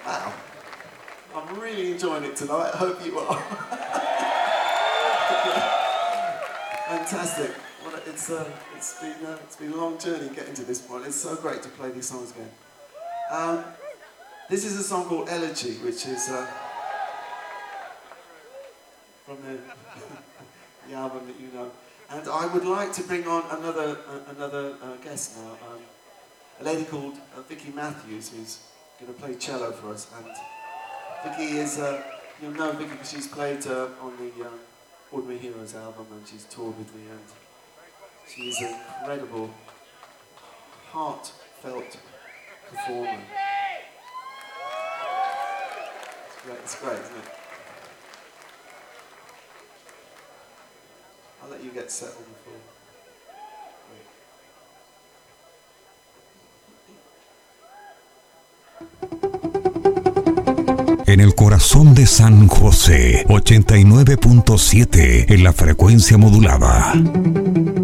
Wow. I'm really enjoying it tonight. I hope you are. Fantastic. Well, it's been a long journey getting to this point. It's so great to play these songs again. This is a song called Elegy, which is from the album that you know. And I would like to bring on another guest now, a lady called Vicky Matthews, who's going to play cello for us. And Vicky is, you'll know Vicky because she's played on the Ordinary Heroes album, and she's toured with me, and she's an incredible, heartfelt performer. It's great, isn't it? I'll let you get settled before. En el corazón de San José, 89.7 en la frecuencia modulada.